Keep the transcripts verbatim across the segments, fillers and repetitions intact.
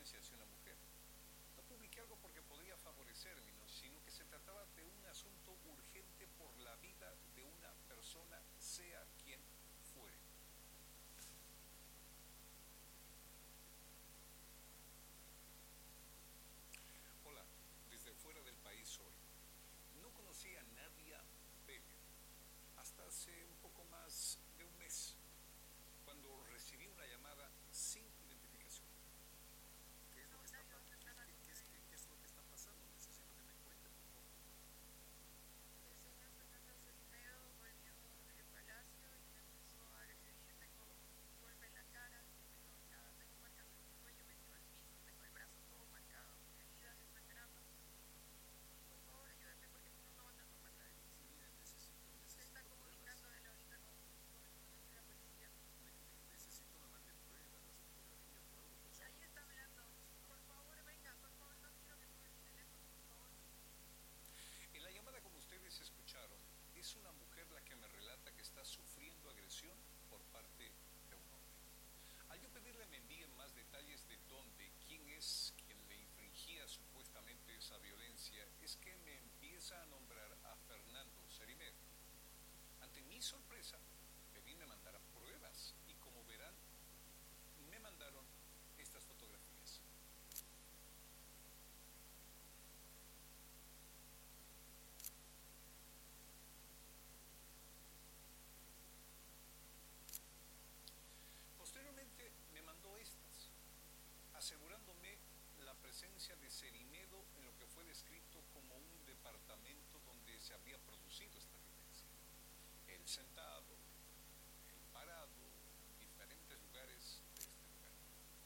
violencia hacia una mujer. No publiqué algo porque podría favorecerme, ¿no? Sino que se trataba de un asunto urgente por la vida de una persona, sea quien fuere. Hola, desde fuera del país hoy. No conocí a Nadia Vélez hasta hace un poco más de un mes, cuando recibí una llamada sin identificación. ¿Qué es lo que está, pa- qué, qué- qué es, qué- qué es lo que está pasando? Necesito que me cuente, por favor. Mire, necesito, necesito pruebas. Ne- ne- necesito me mande pruebas, las fotografías o algo, por favor. En la llamada, como ustedes escucharon, es una mujer la que me relata que está sufriendo agresión por parte de un hombre. Al yo pedirle me envíen más detalles de dónde, quién es quien le infringía supuestamente esa violencia, es que me empieza a nombrar a Fernando Cerimed. Ante mi sorpresa, pedí me mandara pruebas y como verán, me mandaron estas fotografías. Posteriormente me mandó estas, asegurándome la presencia de Cerimedo en lo que fue descrito como un departamento donde se había producido esta violencia. El sentado, el parado, en diferentes lugares de este lugar.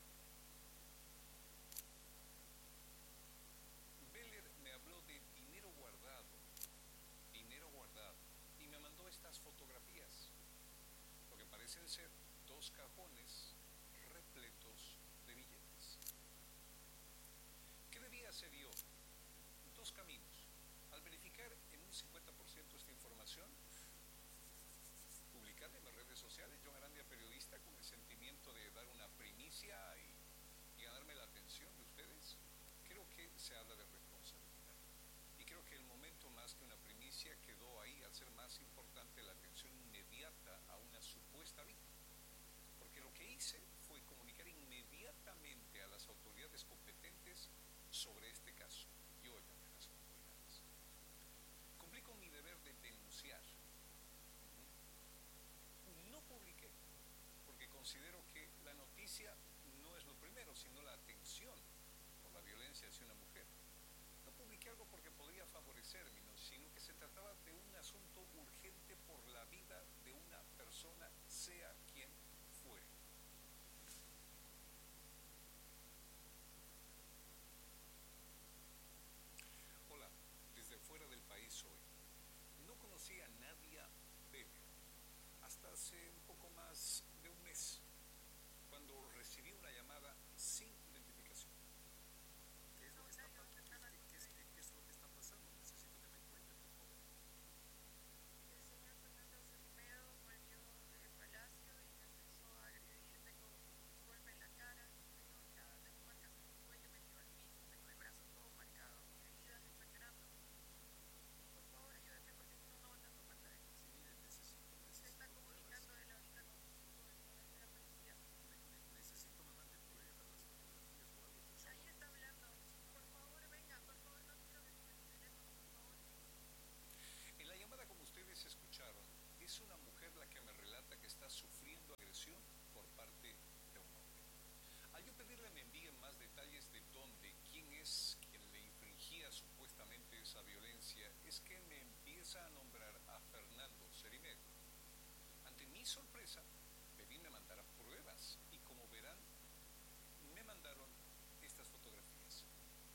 Beller me habló de dinero guardado, dinero guardado, y me mandó estas fotografías, lo que parecen ser dos cajones repletos de billetes. ¿Qué debía hacer yo? Dos caminos. Al verificar en un cincuenta por ciento esta información, publicarla en mis redes sociales, John Arandia Periodista, con el sentimiento de dar una primicia y, y ganarme la atención de ustedes, creo que se habla de responsabilidad. Y creo que el momento más que una primicia quedó ahí al ser más importante la atención inmediata a una supuesta víctima. Porque lo que hice fue comunicar inmediatamente a las autoridades competentes sobre este caso. Yo llamé a las autoridades. Cumplí con mi deber de denunciar. Ujú. No publiqué, porque considero que la noticia no es lo primero, sino la atención por la violencia hacia una mujer. No publiqué algo porque podría favorecerme, ¿no? Sino que se trataba de un asunto urgente por la vida de una persona, sea